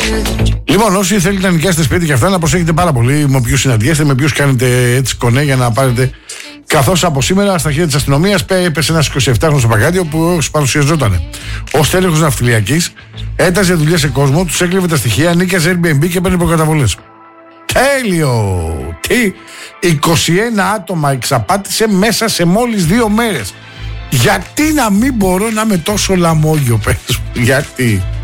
Λοιπόν, όσοι θέλετε να νοικιάσετε σπίτι και αυτά, να προσέχετε πάρα πολύ με ποιους συναντιέστε, με ποιους κάνετε έτσι κονέ για να πάρετε. Καθώς από σήμερα στα χέρια της αστυνομίας έπεσε ένας 27χρονος στο Παγκάτιο που παρουσιαζόταν ως τέλεχος ναυτιλιακής, έταζε δουλειές σε κόσμο, τους έκλεβε τα στοιχεία, νίκιαζε Airbnb και παίρνει προκαταβολές. Τέλειο! Τι! 21 άτομα εξαπάτησε μέσα σε μόλις 2 μέρες. Γιατί να μην μπορώ να είμαι τόσο λαμόγιο, πες μου, γιατί?